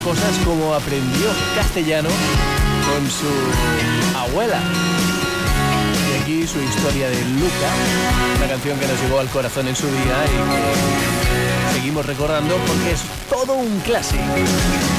cosas como aprendió castellano con su abuela. Y aquí su historia de Luca, una canción que nos llegó al corazón en su día y que seguimos recordando porque es todo un clásico.